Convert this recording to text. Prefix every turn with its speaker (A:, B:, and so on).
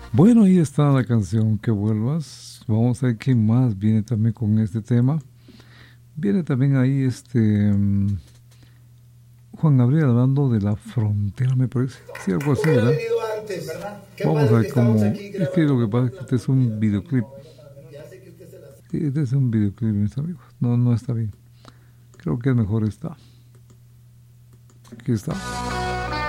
A: Bueno, ahí está la canción, Que vuelvas. Vamos a ver quién más viene también con este tema. Viene también ahí Juan Gabriel hablando de la frontera, me parece. Sí, algo así,
B: ¿Cómo hubiera
A: ¿verdad?
B: venido antes, verdad? Qué
A: Vamos
B: mal
A: a ver
B: que estamos
A: cómo.
B: aquí
A: Es que
B: grabando
A: lo que
B: con
A: pasa es
B: una
A: que este es
B: máquina
A: un
B: de
A: videoclip.
B: foto. Ya sé que usted se las...
A: Este es un videoclip, mis amigos. No, no está bien. Creo que es mejor está. Aquí está.